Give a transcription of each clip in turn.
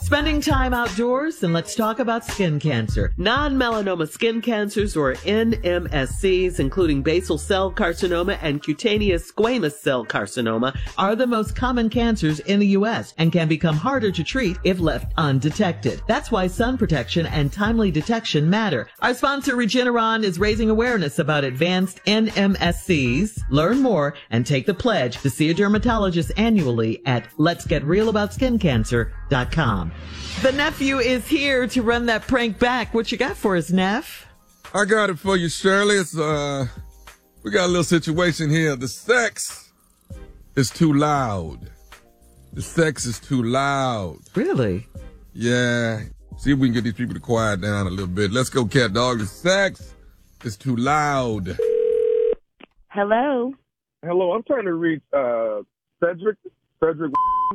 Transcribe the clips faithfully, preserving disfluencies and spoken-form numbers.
Spending time outdoors? Then let's talk about skin cancer. Non-melanoma skin cancers, or N M S Cs, including basal cell carcinoma and cutaneous squamous cell carcinoma, are the most common cancers in the U S and can become harder to treat if left undetected. That's why sun protection and timely detection matter. Our sponsor, Regeneron, is raising awareness about advanced N M S Cs. Learn more and take the pledge to see a dermatologist annually at lets get real about skin cancer dot com. The nephew is here to run that prank back. What you got for us, Neff? I got it for you, Shirley. It's, uh, we got a little situation here. The sex is too loud. The sex is too loud. Really? Yeah. See if we can get these people to quiet down a little bit. Let's go, cat dog. The sex is too loud. Hello. Hello, I'm trying to reach uh, Cedric. Cedric.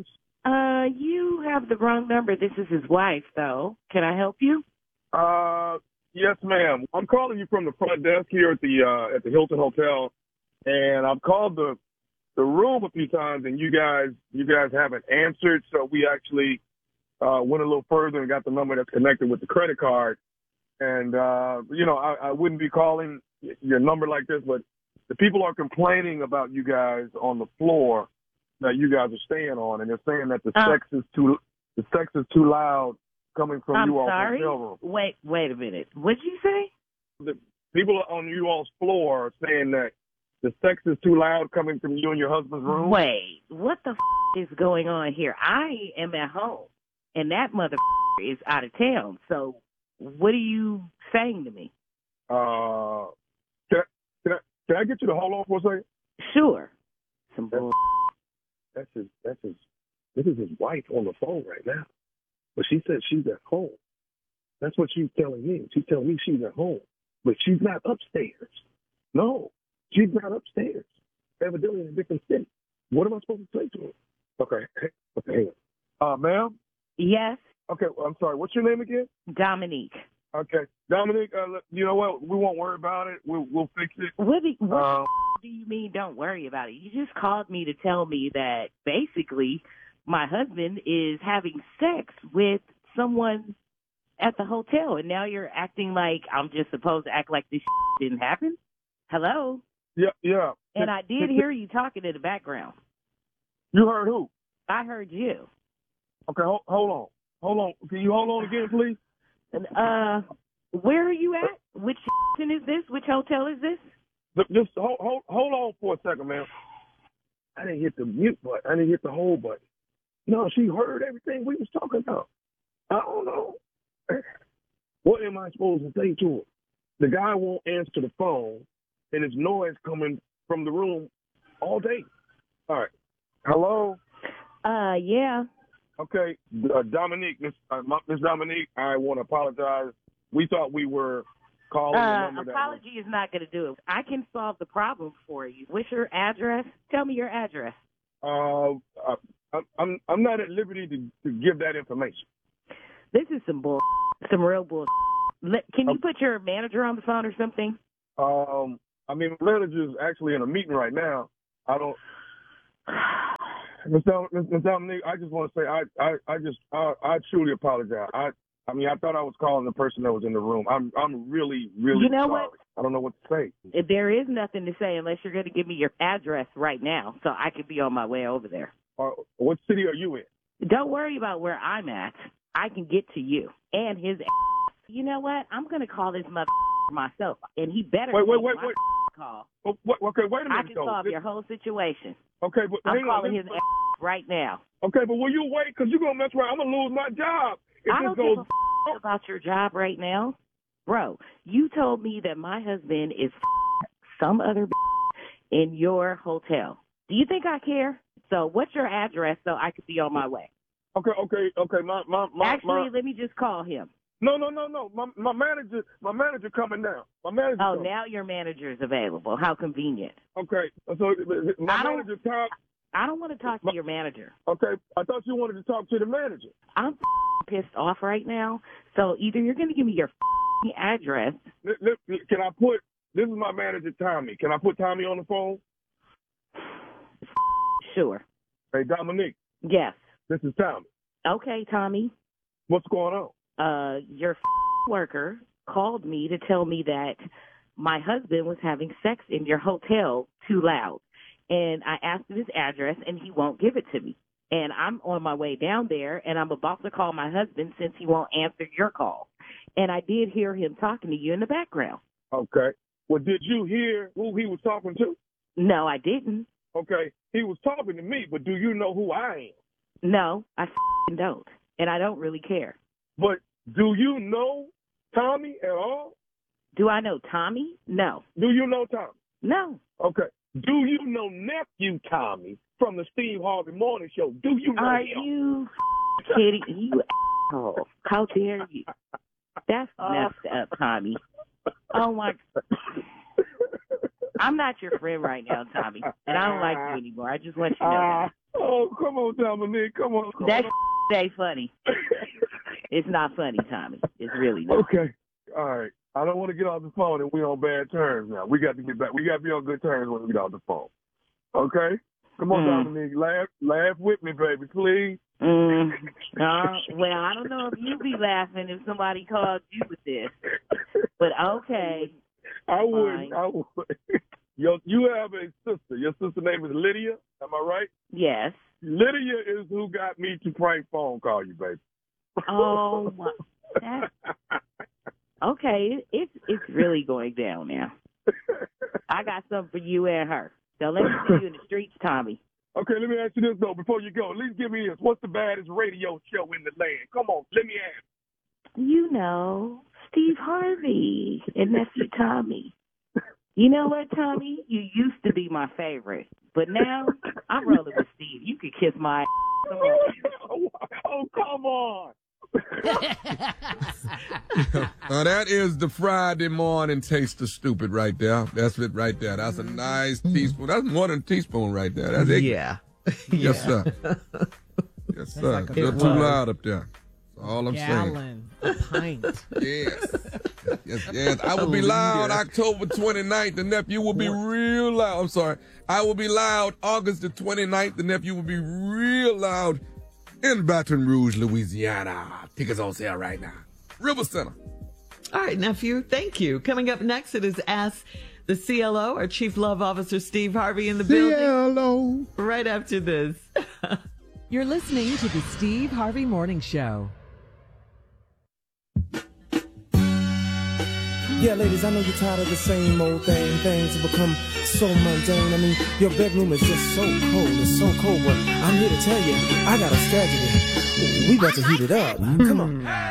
Uh, you have the wrong number. This is his wife, though. Can I help you? Uh, yes, ma'am. I'm calling you from the front desk here at the uh, at the Hilton Hotel, and I've called the the room a few times, and you guys you guys haven't answered. So we actually uh, went a little further and got the number that's connected with the credit card. And uh, you know, I, I wouldn't be calling your number like this, but the people are complaining about you guys on the floor that you guys are staying on, and they're saying that the Uh, sex is too the sex is too loud coming from I'm you all's sorry. hotel room. Wait, wait a minute. What'd you say? The people on you all's floor are saying that the sex is too loud coming from you and your husband's room. Wait, what the f- is going on here? I am at home, and that mother f- is out of town. So, what are you saying to me? Uh, can I, can I, can I get you to hold on for a second? Sure. Some That's- bull. That's his. That's his. This is his wife on the phone right now, but she said she's at home. That's what she's telling me. She's telling me she's at home, but she's not upstairs. No, she's not upstairs. Evidently in a different city. What am I supposed to say to her? Okay. Okay. Hang on. Uh, ma'am. Yes, Okay. Well, I'm sorry. What's your name again? Dominique. Okay, Dominique. Uh, look, you know what? We won't worry about it. We'll we'll fix it. What, do, what Um, do you mean don't worry about it? You just called me to tell me that basically my husband is having sex with someone at the hotel, and now you're acting like I'm just supposed to act like this didn't happen? Hello? yeah, yeah. And I did hear you talking in the background. You heard who? I heard you. Okay, hold, hold on. Hold on. Can you hold on again, please? And, uh, where are you at? Which is this? Which hotel is this? Look, Just hold, hold, hold on for a second, man. I didn't hit the mute button. I didn't hit the hold button. No, she heard everything we was talking about. I don't know. What am I supposed to say to her? The guy won't answer the phone, and there's noise coming from the room all day. All right. Hello? Uh, yeah. Okay, uh, Dominique, Miss uh, Miss Dominique, I want to apologize. We thought we were calling the Uh, number that apology is not going to do it. I can solve the problem for you. What's your address? Tell me your address. was, uh, uh, I'm I'm not at liberty to, to give that information. This is some bull, some real bull. Let, can you put your manager on the phone or something? Um, I mean, my manager's actually in a meeting right now. I don't. Miss Dom- Miss Dominique, I just want to say I I, I just I, I truly apologize. I I mean I thought I was calling the person that was in the room. I'm I'm really really You know sorry. what? I don't know what to say. There is nothing to say unless you're going to give me your address right now so I could be on my way over there. Uh, what city are you in? Don't worry about where I'm at. I can get to you and his ass. You know what? I'm going to call this mother myself, and he better Wait, wait, take wait, my wait. call. Oh, what, okay, wait a minute. I can though. solve This- your whole situation. Okay, but I'm hang calling on. his This- ass right now. Okay, but will you wait? Because you're going to mess around. I'm going to lose my job. If I this don't goes, give a f- about your job right now. Bro, you told me that my husband is f- some other b- in your hotel. Do you think I care? So what's your address so I could be on my way? okay, okay, okay. My, my, my, Actually, my, let me just call him. no, no, no, no. My, my manager, my manager coming down. My manager. Oh, coming. now your manager is available. How convenient. Okay, so my I don't- manager Tom. I don't want to talk to your manager. Okay, I thought you wanted to talk to the manager. I'm f- pissed off right now. So either you're going to give me your f- address. Li- li- Can I put? This is my manager, Tommy. Can I put Tommy on the phone? Sure. Hey, Dominique, Yes. this is Tommy. Okay, Tommy. What's going on? Uh, your worker called me to tell me that my husband was having sex in your hotel too loud. And I asked him his address, and he won't give it to me. And I'm on my way down there, and I'm about to call my husband since he won't answer your call. And I did hear him talking to you in the background. Okay. Well, did you hear who he was talking to? No, I didn't. Okay. He was talking to me, but do you know who I am? No, I f***ing don't. And I don't really care. But do you know Tommy at all? Do I know Tommy? No. Do you know Tommy? No. Okay. Do you know nephew Tommy from the Steve Harvey Morning Show? Do you know Are him? you kidding? You asshole. How dare you? That's messed up, Tommy. Oh, my. I'm not your friend right now, Tommy. And I don't like you anymore. I just want you to know that. Oh, come on, Dominique. Come on. Come That on. ain't funny. It's not funny, Tommy. It's really not. Okay. All right. I don't want to get off the phone and we're on bad terms now. We got to get back. We got to be on good terms when we get off the phone. Okay? Come on, Mm. Dominique. Laugh, laugh with me, baby, please. Mm. Uh, well, I don't know if you'd be laughing if somebody called you with this. But okay. I would. Fine. I would. Yo, you have a sister. Your sister name is Lydia. Am I right? Yes. Lydia is who got me to prank phone call you, baby. Oh, my. That's, okay. It's, it's really going down now. I got something for you and her. Don't let me see you in the streets, Tommy. Okay, let me ask you this, though, before you go. At least give me this. What's the baddest radio show in the land? Come on, let me ask. You know, Steve Harvey and nephew Tommy. You know what, Tommy? You used to be my favorite, but now I'm rolling with Steve. You could kiss my ass. Come on. Oh, oh, come on. Now that is the Friday morning taste of stupid right there. That's it right there. That's a nice teaspoon. That's more than a teaspoon right there. That's it. Yeah. Yes, sir. Yes, sir. like a You're big too one. loud up there. That's all I'm saying. Gallon, a pint. Yes. Yes, yes. I will be loud October twenty-ninth. The nephew will be real loud. I'm sorry. I will be loud August the twenty-ninth. The nephew will be real loud in Baton Rouge, Louisiana. Tickets on sale right now. River Center. All right, nephew, thank you. Coming up next, it is Ask the C L O, our Chief Love Officer, Steve Harvey, in the building. C L O. Right after this. You're listening to the Steve Harvey Morning Show. Yeah, ladies, I know you're tired of the same old thing. Things have become so mundane. I mean, your bedroom is just so cold. It's so cold. But I'm here to tell you, I got a strategy. We about to heat it up. Come on.